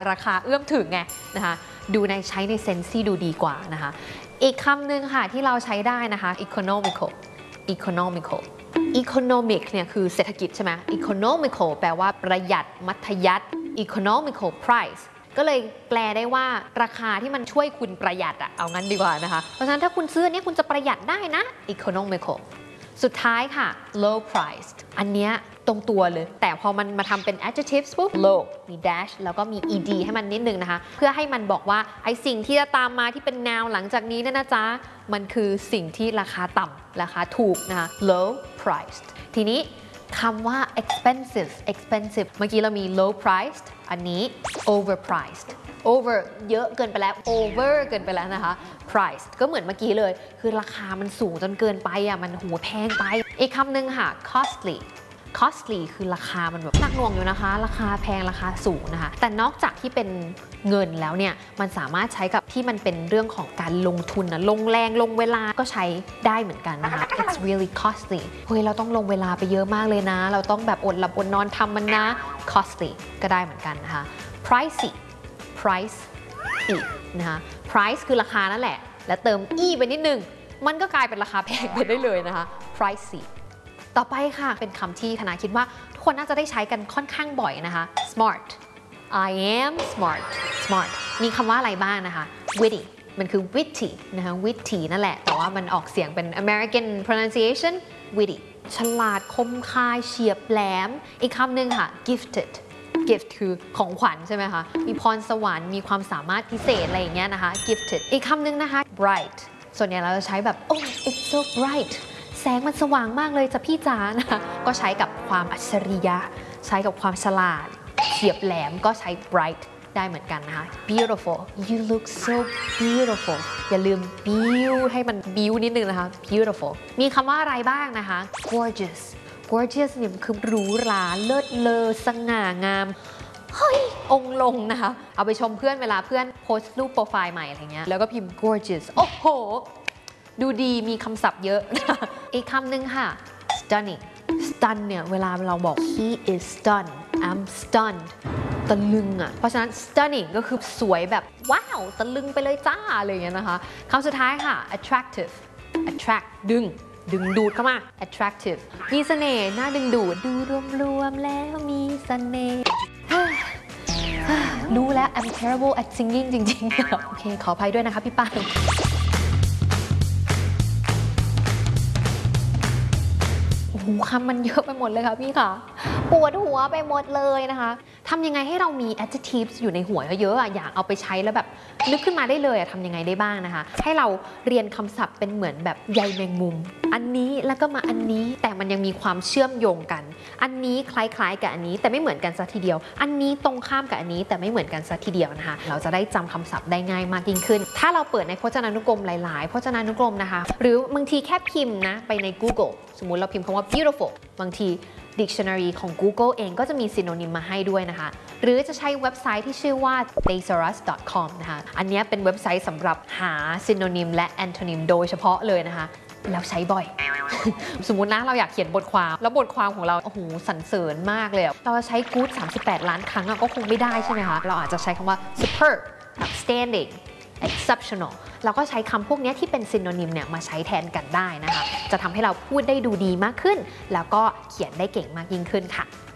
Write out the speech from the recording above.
ราคาเอื้อมถึงไงนะคะดูในใช้ในเซนส์ที่ดูดีกว่านะคะอีกคำหนึ่งค่ะที่เราใช้ได้นะคะ economical economic เนี่ยคือเศรษฐกิจใช่ไหม economical แปลว่าประหยัดมัธยัสถ์ economical price ก็เลยแปลได้ว่าราคาที่มันช่วยคุณประหยัดอะเอางั้นดีกว่านะคะเพราะฉะนั้นถ้าคุณซื้อเนี่ยคุณจะประหยัดได้นะ economical สุดท้ายค่ะ low priced อันเนี้ยตรงตัวเลยแต่พอมันมาทำเป็น adjectives ปุ๊บ low มี dash แล้วก็มี ed ให้มันนิดนึงนะคะเพื่อให้มันบอกว่าไอสิ่งที่จะตามมาที่เป็น noun หลังจากนี้นะจ๊ะมันคือสิ่งที่ราคาต่ำราคาถูกนะคะ low priced ทีนี้คำว่า expensive เมื่อกี้เรามี low priced อันนี้ overpriced over เยอะเกินไปแล้ว over เกินไปแล้วนะคะ price ก็เหมือนเมื่อกี้เลยคือราคามันสูงจนเกินไปอ่ะมันโหแพงไปอีกคำหนึ่งค่ะ costly คือราคามันแบบหนักหน่วงอยู่นะคะราคาแพงราคาสูงนะคะแต่นอกจากที่เป็นเงินแล้วเนี่ยมันสามารถใช้กับที่มันเป็นเรื่องของการลงทุนนะลงแรงลงเวลาก็ใช้ได้เหมือนกันนะคะ it's really costly เฮ้ยเราต้องลงเวลาไปเยอะมากเลยนะเราต้องแบบอดหลับอดนอนทำมันนะ costly ก็ได้เหมือนกันนะคะ price อีกนะคะ price คือราคานั่นแหละแล้วเติม e ไปนิดนึงมันก็กลายเป็นราคาแพงไปได้เลยนะคะ pricey ต่อไปค่ะเป็นคำที่คณะคิดว่าทุกคนน่าจะได้ใช้กันค่อนข้างบ่อยนะคะ smart I am smart มีคำว่าอะไรบ้างนะคะ witty มันคือ witty นะคะ witty นั่นแหละแต่ว่ามันออกเสียงเป็น American pronunciation witty ฉลาดคมคายเฉียบแหลมอีกคำหนึ่งค่ะ gifted gift คือของขวัญใช่ไหมคะมีพรสวรรค์มีความสามารถพิเศษอะไรอย่างเงี้ยนะคะ gifted อีกคำหนึ่งนะคะ bright ส่วนใหญ่เราจะใช้แบบ oh it's so bright แสงมันสว่างมากเลยจ้ะพี่จ๋านะคะก็ใช้กับความอัจฉริยะใช้กับความฉลาดเฉียบแหลมก็ใช้ bright ได้เหมือนกันนะคะ beautiful you look so beautiful อย่าลืม beaut ให้มัน beaut นิดนึงนะคะ beautiful มีคำว่าอะไรบ้างนะคะ gorgeous เนี่ยคือหรูหราเลิศเลอสง่างามเฮ้ยองค์ลงนะคะเอาไปชมเพื่อนเวลาเพื่อนโพสต์รูปโปรไฟล์ใหม่อะไรเงี้ยแล้วก็พิมพ์ gorgeous โอ้โหดูดีมีคำศัพท์เยอะ อีกคำหนึ่งค่ะ stun เนี่ยเวลาเราบอก he is stunned I'm stunned ตะลึงอ่ะเพราะฉะนั้น stunning ก็คือสวยแบบว้าวตะลึงไปเลยจ้าอะไรอย่างเงี้ยนะคะคำสุดท้ายค่ะ attractive attract ดึงดูดเข้ามา attractive มีเสน่ห์น่าดึงดูดดูรวมๆแล้วมีเสน่ห์รู้แล้ว I'm terrible at singing จริงๆ โอเคขออภัยด้วยนะคะพี่ป้ายโอ้โหคำมันเยอะไปหมดเลยค่ะพี่ค่ะปวดหัวไปหมดเลยนะคะทำยังไงให้เรามี adjectives อยู่ในหัวเยอะๆอยากเอาไปใช้แล้วแบบนึกขึ้นมาได้เลยทำยังไงได้บ้างนะคะให้เราเรียนคำศัพท์เป็นเหมือนแบบใยแมงมุมอันนี้แล้วก็มาอันนี้แต่มันยังมีความเชื่อมโยงกันอันนี้คล้ายๆกับอันนี้แต่ไม่เหมือนกันซะทีเดียวอันนี้ตรงข้ามกับอันนี้แต่ไม่เหมือนกันซะทีเดียวนะคะเราจะได้จำคำศัพท์ได้ง่ายมากยิ่งขึ้นถ้าเราเปิดในพจนานุกรมหลายๆพจนานุกรมนะคะหรือบางทีแค่พิมพ์นะไปใน Google สมมุติเราพิมพ์คำว่า beautiful บางที Dictionary ของ Google เองก็จะมี synonym มาให้ด้วยนะคะหรือจะใช้เว็บไซต์ที่ชื่อว่า thesaurus.com นะคะอันนี้เป็นเว็บไซต์สำหรับหา synonym และ antonym โดยเฉพาะเลยนะคะแล้วใช้บ่อย สมมุตินะเราอยากเขียนบทความแล้วบทความของเราโอ้โหสรรเสริญมากเลยเราจะใช้ good 38 ล้านครั้งก็คงไม่ได้ใช่ไหมคะเราอาจจะใช้คำว่า superb outstanding exceptional เราก็ใช้คำพวกนี้ที่เป็นซินโนนิมเนี่ยมาใช้แทนกันได้นะคะจะทำให้เราพูดได้ดูดีมากขึ้นแล้วก็เขียนได้เก่งมากยิ่งขึ้นค่ะ